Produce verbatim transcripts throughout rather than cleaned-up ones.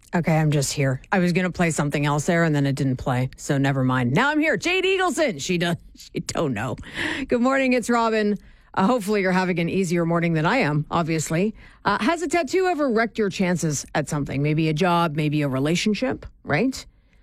Okay, I'm just here. I was going to play something else there, and then it didn't play, so never mind. Now I'm here. Jade Eagleson. She does. She don't know. Good morning. It's Robin. Uh, hopefully you're having an easier morning than I am, obviously. Uh, has a tattoo ever wrecked your chances at something? Maybe a job, maybe a relationship, right?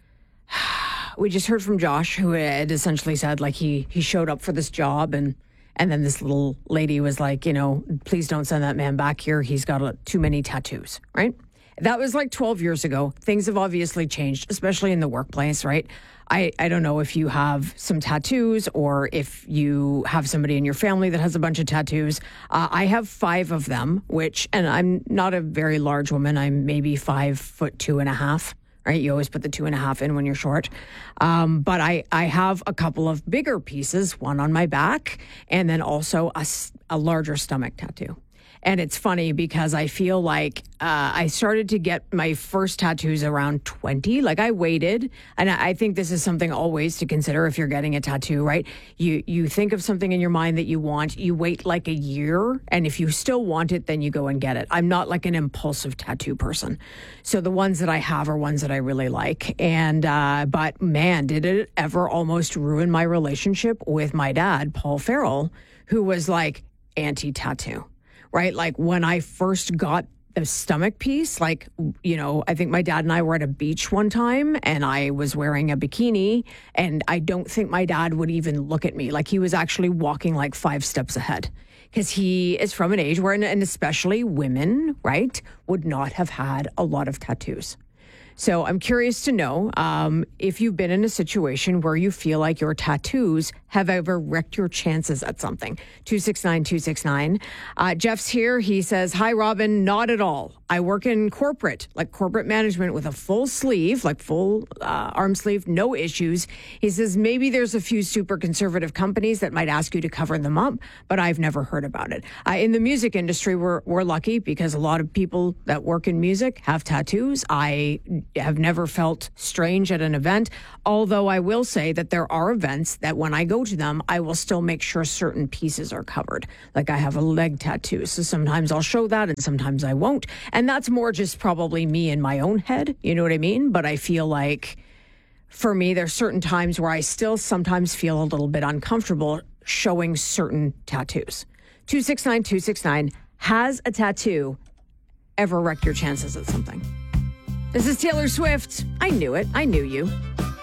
We just heard from Josh, who had essentially said, like, he he showed up for this job, and and then this little lady was like, you know, please don't send that man back here. He's got a, too many tattoos, right? That was like twelve years ago. Things have obviously changed, especially in the workplace, right? I, I don't know if you have some tattoos or if you have somebody in your family that has a bunch of tattoos. Uh, I have five of them, which, and I'm not a very large woman. I'm maybe five foot two and a half, right? You always put the two and a half in when you're short. Um, but I, I have a couple of bigger pieces, one on my back, and then also a, a larger stomach tattoo. And it's funny because I feel like uh, I started to get my first tattoos around twenty. Like I waited. And I think this is something always to consider if you're getting a tattoo, right? You you think of something in your mind that you want. You wait like a year. And if you still want it, then you go and get it. I'm not like an impulsive tattoo person. So the ones that I have are ones that I really like. And uh, but man, did it ever almost ruin my relationship with my dad, Paul Farrell, who was like anti-tattoo. Right? Like when I first got the stomach piece, like, you know, I think my dad and I were at a beach one time and I was wearing a bikini and I don't think my dad would even look at me. Like he was actually walking like five steps ahead because he is from an age where, and especially women, right, would not have had a lot of tattoos. So I'm curious to know um, if you've been in a situation where you feel like your tattoos have ever wrecked your chances at something. two six nine, two six nine. Uh, Jeff's here. He says, hi, Robin. Not at all. I work in corporate, like corporate management with a full sleeve, like full uh, arm sleeve, no issues. He says, maybe there's a few super conservative companies that might ask you to cover them up, but I've never heard about it. Uh, in the music industry, we're, we're lucky because a lot of people that work in music have tattoos. I have never felt strange at an event, although I will say that there are events that when I go to them, I will still make sure certain pieces are covered. Like I have a leg tattoo, so sometimes I'll show that and sometimes I won't. And that's more just probably me in my own head, you know what I mean? But I feel like for me, there's certain times where I still sometimes feel a little bit uncomfortable showing certain tattoos. two six nine, two six nine, has a tattoo ever wrecked your chances at something? This is Taylor Swift. I knew it. I knew you.